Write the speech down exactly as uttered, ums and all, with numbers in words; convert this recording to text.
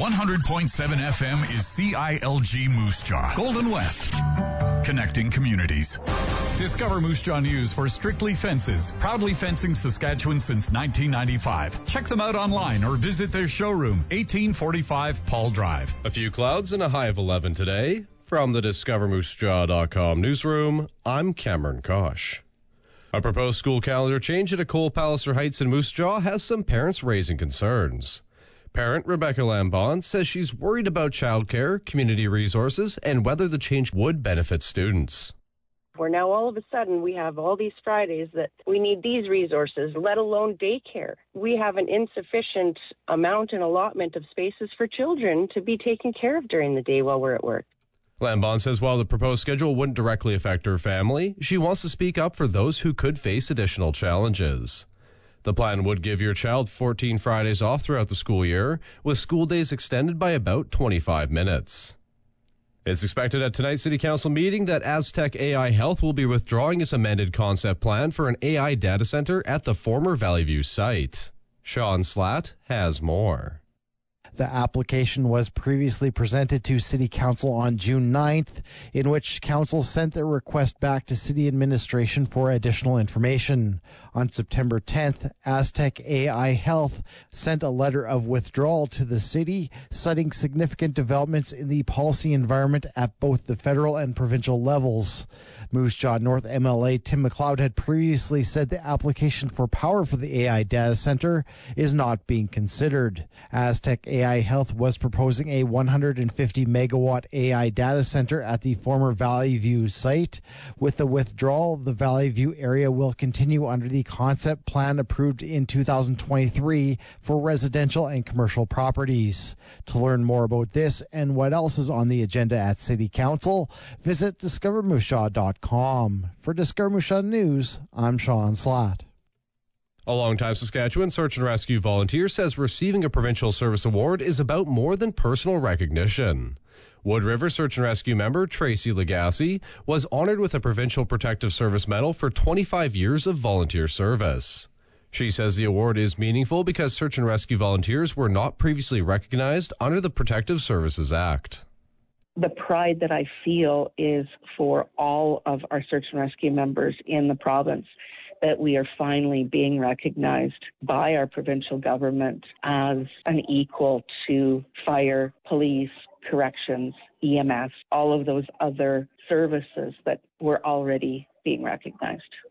one hundred point seven F M is C I L G Moose Jaw, Golden West, connecting communities. Discover Moose Jaw News for Strictly Fences, proudly fencing Saskatchewan since nineteen ninety-five. Check them out online or visit their showroom, eighteen forty-five Paul Drive. A few clouds and a high of eleven today. From the discover moose jaw dot com newsroom, I'm Cameron Kosh. A proposed school calendar change at Cole Palliser Heights in Moose Jaw has some parents raising concerns. Parent Rebecca Lambon says she's worried about childcare, community resources, and whether the change would benefit students. Where now all of a sudden we have all these Fridays that we need these resources, let alone daycare. We have an insufficient amount and allotment of spaces for children to be taken care of during the day while we're at work. Lambon says while the proposed schedule wouldn't directly affect her family, she wants to speak up for those who could face additional challenges. The plan would give your child fourteen Fridays off throughout the school year, with school days extended by about twenty-five minutes. It's expected at tonight's City Council meeting that Aztec A I Health will be withdrawing its amended concept plan for an A I data center at the former Valley View site. Sean Slatt has more. The application was previously presented to City Council on June ninth, in which Council sent their request back to City Administration for additional information. On September tenth, Aztec A I Health sent a letter of withdrawal to the City, citing significant developments in the policy environment at both the federal and provincial levels. Moose Jaw North M L A Tim McLeod had previously said the application for power for the A I data center is not being considered. Aztec A I Health was proposing a one hundred fifty megawatt A I data center at the former Valley View site. With the withdrawal, the Valley View area will continue under the concept plan approved in two thousand twenty-three for residential and commercial properties. To learn more about this and what else is on the agenda at City Council, visit discover moose jaw dot com. For Discover Moose Jaw News, I'm Sean Slatt. A longtime Saskatchewan search and rescue volunteer says receiving a provincial service award is about more than personal recognition. Wood River Search and Rescue member Tracy Legassi was honored with a Provincial Protective Service Medal for twenty-five years of volunteer service. She says the award is meaningful because search and rescue volunteers were not previously recognized under the Protective Services Act. The pride that I feel is for all of our search and rescue members in the province, that we are finally being recognized by our provincial government as an equal to fire, police, corrections, E M S, all of those other services that were already being recognized.